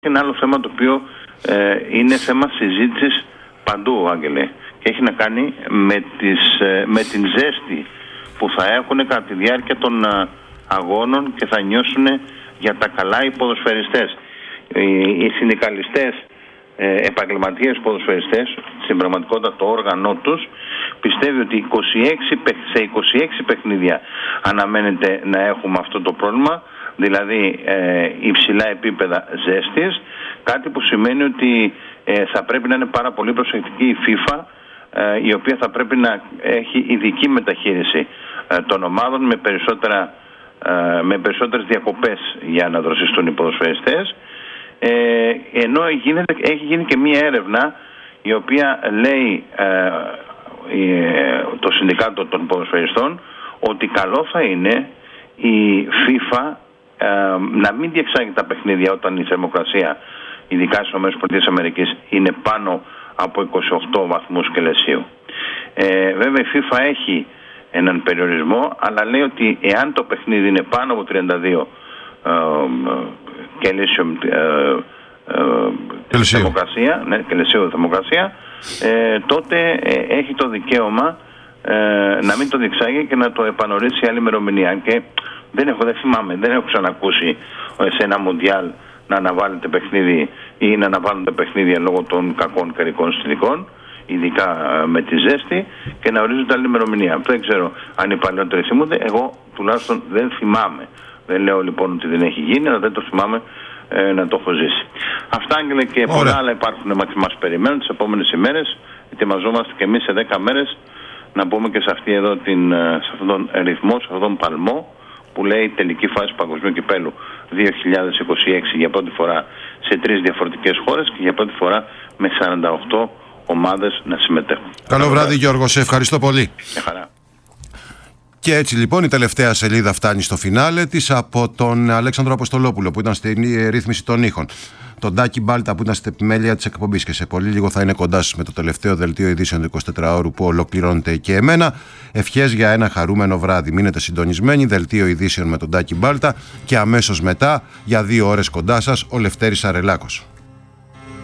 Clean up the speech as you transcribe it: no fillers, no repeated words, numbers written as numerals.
Ένα άλλο θέμα το οποίο είναι θέμα συζήτησης παντού, Άγγελε, και έχει να κάνει με την ζέστη που θα έχουν κατά τη διάρκεια των αγώνων και θα νιώσουν για τα καλά οι ποδοσφαιριστές. Οι συνδικαλιστές, επαγγελματίες ποδοσφαιριστές, στην πραγματικότητα το όργανο τους, πιστεύει ότι σε 26 παιχνίδια αναμένεται να έχουμε αυτό το πρόβλημα, δηλαδή υψηλά επίπεδα ζέστης, κάτι που σημαίνει ότι θα πρέπει να είναι πάρα πολύ προσεκτική η FIFA, η οποία θα πρέπει να έχει ειδική μεταχείριση των ομάδων με περισσότερες διακοπές για να δροσιστούν οι ποδοσφαιριστές, ενώ έχει γίνει και μία έρευνα η οποία λέει το Συνδικάτο των Ποδοσφαιριστών ότι καλό θα είναι η FIFA να μην διεξάγει τα παιχνίδια όταν η θερμοκρασία, ειδικά στις ΗΠΑ, είναι πάνω από 28 βαθμούς Κελσίου. Βέβαια η FIFA έχει έναν περιορισμό, αλλά λέει ότι εάν το παιχνίδι είναι πάνω από 32 Κελσίου θερμοκρασία, τότε έχει το δικαίωμα να μην το διεξάγει και να το επανορίσει άλλη ημερομηνία. Και δεν έχω ξανακούσει σε ένα Μουντιάλ να αναβάλλεται παιχνίδι ή να αναβάλλονται παιχνίδια λόγω των κακών καιρικών συνθηκών, ειδικά με τη ζέστη, και να ορίζονται άλλη ημερομηνία. Δεν ξέρω αν οι παλαιότεροι θυμούνται, εγώ τουλάχιστον δεν θυμάμαι. Δεν λέω λοιπόν ότι δεν έχει γίνει, αλλά δεν το θυμάμαι να το έχω ζήσει. Αυτά, Άγγελε, και πολλά άλλα υπάρχουν που μας περιμένουν τις επόμενες ημέρες. Ετοιμαζόμαστε και εμείς σε 10 μέρες να μπούμε και σε αυτόν τον ρυθμό, σε αυτόν τον παλμό που λέει τελική φάση Παγκοσμίου Κυπέλλου 2026 για πρώτη φορά σε 3 διαφορετικές χώρες και για πρώτη φορά με 48 ομάδες να συμμετέχουν. Καλό βράδυ, Γιώργο, σε ευχαριστώ πολύ. Χαρά. Και έτσι λοιπόν η τελευταία σελίδα φτάνει στο φινάλε της από τον Αλέξανδρο Αποστολόπουλο που ήταν στη ρύθμιση των ήχων, τον Τάκη Μπάλτα που ήταν στην επιμέλεια της εκπομπής, και σε πολύ λίγο θα είναι κοντά σας με το τελευταίο δελτίο ειδήσεων του 24ωρου που ολοκληρώνεται και εμένα. Ευχές για ένα χαρούμενο βράδυ. Μείνετε συντονισμένοι, δελτίο ειδήσεων με τον Τάκη Μπάλτα, και αμέσως μετά για 2 ώρες κοντά σας ο Λευτέρης Αρελάκος.